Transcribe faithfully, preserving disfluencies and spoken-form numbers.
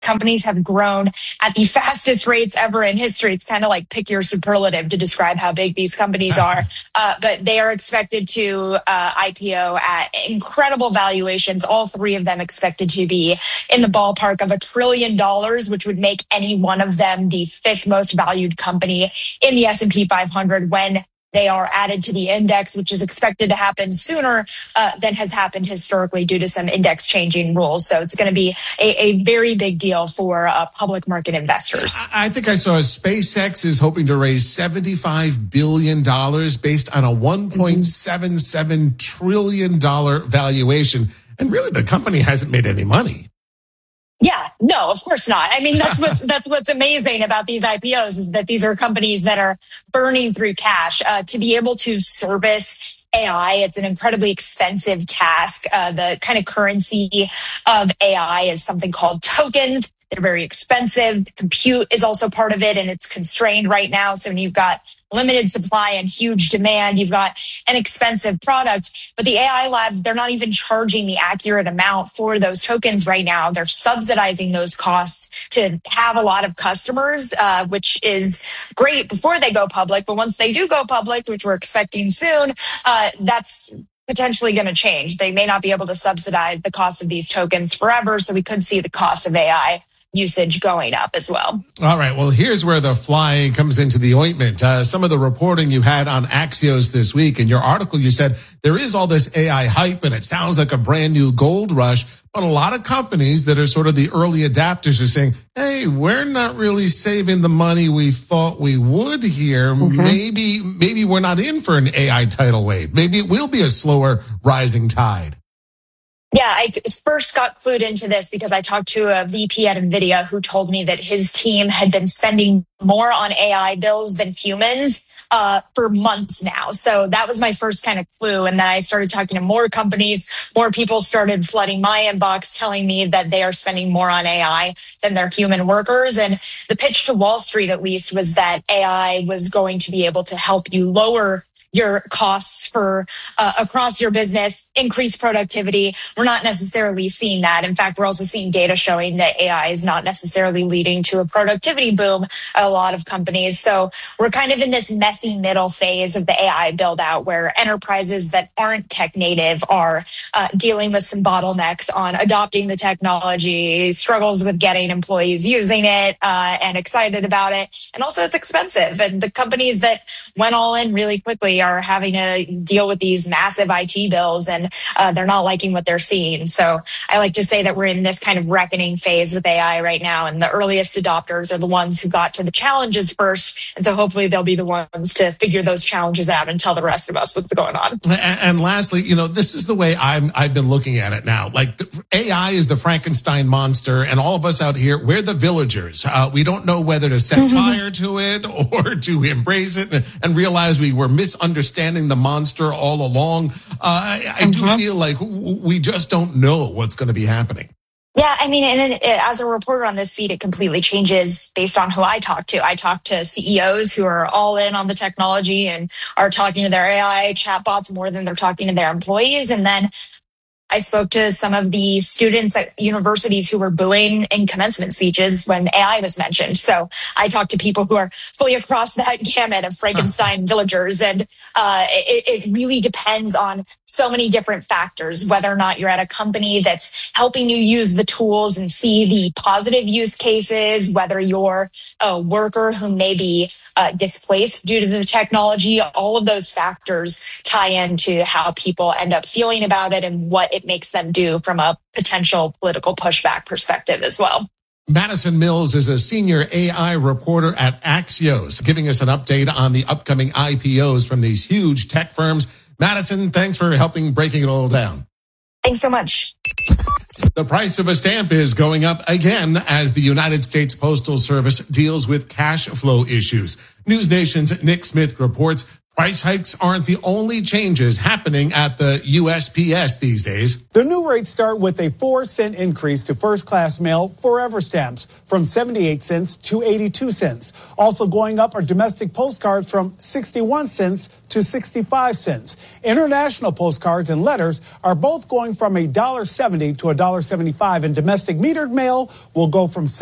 companies have grown at the fastest rates ever in history. It's kind of like pick your superlative to describe how big these companies are. Uh, but they are expected to uh, I P O at incredible valuations. All three of them expected to be in the ballpark of a trillion dollars, which would make any one of them the fifth most valued company in the S and P five hundred when they are added to the index, which is expected to happen sooner uh, than has happened historically due to some index changing rules. So it's going to be a, a very big deal for uh, public market investors. I think I saw SpaceX is hoping to raise seventy-five billion dollars based on a one point seven seven trillion dollars valuation. And really, the company hasn't made any money. Yeah, no, of course not. I mean, that's what's, that's what's amazing about these I P Os is that these are companies that are burning through cash. Uh, to be able to service A I, it's an incredibly expensive task. Uh, the kind of currency of A I is something called tokens. They're very expensive. Compute is also part of it, and it's constrained right now. So when you've got limited supply and huge demand, you've got an expensive product. But the A I labs, they're not even charging the accurate amount for those tokens right now. They're subsidizing those costs to have a lot of customers, uh, which is great before they go public. But once they do go public, which we're expecting soon, uh, that's potentially going to change. They may not be able to subsidize the cost of these tokens forever. So we could see the cost of A I usage going up as well. All right. Well, here's where the fly comes into the ointment. Uh, some of the reporting you had on Axios this week. In your article, you said there is all this A I hype and it sounds like a brand new gold rush. But a lot of companies that are sort of the early adapters are saying, hey, we're not really saving the money we thought we would here. Mm-hmm. Maybe, maybe we're not in for an A I tidal wave. Maybe it will be a slower rising tide. Yeah, I first got clued into this because I talked to a V P at NVIDIA who told me that his team had been spending more on A I bills than humans uh, for months now. So that was my first kind of clue. And then I started talking to more companies. More people started flooding my inbox telling me that they are spending more on A I than their human workers. And the pitch to Wall Street, at least, was that A I was going to be able to help you lower your costs for uh, across your business, increase productivity. We're not necessarily seeing that. In fact, we're also seeing data showing that A I is not necessarily leading to a productivity boom at a lot of companies. So we're kind of in this messy middle phase of the A I build out where enterprises that aren't tech native are uh, dealing with some bottlenecks on adopting the technology, struggles with getting employees using it uh, and excited about it. And also it's expensive. And the companies that went all in really quickly are having to deal with these massive I T bills, and uh, they're not liking what they're seeing. So I like to say that we're in this kind of reckoning phase with A I right now, and the earliest adopters are the ones who got to the challenges first. And so hopefully they'll be the ones to figure those challenges out and tell the rest of us what's going on. And, and lastly, you know, this is the way I'm, I've been looking at it now. Like the, A I is the Frankenstein monster, and all of us out here, we're the villagers. Uh, we don't know whether to set mm-hmm. fire to it or to embrace it and, and realize we were misunderstanding understanding the monster all along. Uh, I, I do feel like we just don't know what's going to be happening. Yeah, I mean, and it, as a reporter on this feed, it completely changes based on who I talk to. I talk to C E Os who are all in on the technology and are talking to their A I chatbots more than they're talking to their employees. And then I spoke to some of the students at universities who were booing in commencement speeches when A I was mentioned. So I talked to people who are fully across that gamut of Frankenstein villagers. And uh, it, it really depends on so many different factors, whether or not you're at a company that's helping you use the tools and see the positive use cases, whether you're a worker who may be uh, displaced due to the technology. All of those factors tie into how people end up feeling about it and what it makes them do from a potential political pushback perspective as well. Madison Mills is a senior A I reporter at Axios, giving us an update on the upcoming I P Os from these huge tech firms. Madison, thanks for helping breaking it all down. Thanks so much. The price of a stamp is going up again as the United States Postal Service deals with cash flow issues. News Nation's Nick Smith reports Price hikes aren't the only changes happening at the U S P S these days. The new rates start with a four cent increase to first-class mail forever stamps from seventy-eight cents to eighty-two cents. Also going up are domestic postcards from sixty-one cents to sixty-five cents. International postcards and letters are both going from one dollar seventy to one dollar seventy-five, and domestic metered mail will go from